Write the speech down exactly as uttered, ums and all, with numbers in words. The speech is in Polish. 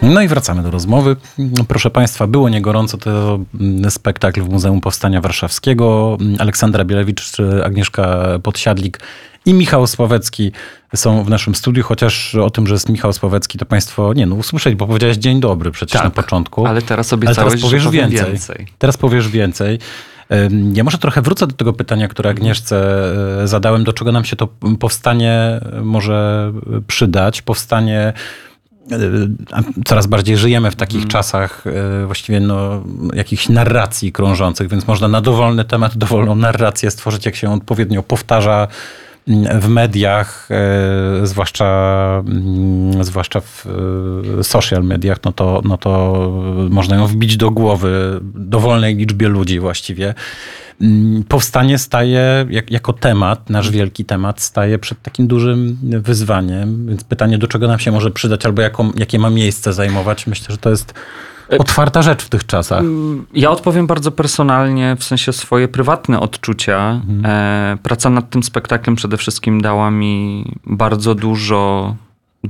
No i wracamy do rozmowy. Proszę Państwa, było nie gorąco, to spektakl w Muzeum Powstania Warszawskiego. Aleksandra Bielewicz, Agnieszka Podsiadlik i Michał Sławecki są w naszym studiu, chociaż o tym, że jest Michał Sławecki, to Państwo, nie no, usłyszeć, bo powiedziałeś dzień dobry przecież tak, na początku. Ale teraz obiecałeś, ale teraz powiesz że powiem więcej. więcej. Teraz powiesz więcej. Ja może trochę wrócę do tego pytania, które Agnieszce zadałem, do czego nam się to powstanie może przydać. Powstanie, coraz bardziej żyjemy w takich hmm. czasach właściwie no, jakichś narracji krążących, więc można na dowolny temat, dowolną narrację stworzyć, jak się odpowiednio powtarza w mediach, zwłaszcza, zwłaszcza w social mediach, no to, no to można ją wbić do głowy dowolnej liczbie ludzi właściwie. Powstanie staje jak, jako temat, nasz wielki temat, staje przed takim dużym wyzwaniem. Więc pytanie, do czego nam się może przydać, albo jaką, jakie ma miejsce zajmować, myślę, że to jest otwarta rzecz w tych czasach. Ja odpowiem bardzo personalnie, w sensie swoje prywatne odczucia. Mhm. Praca nad tym spektaklem przede wszystkim dała mi bardzo dużo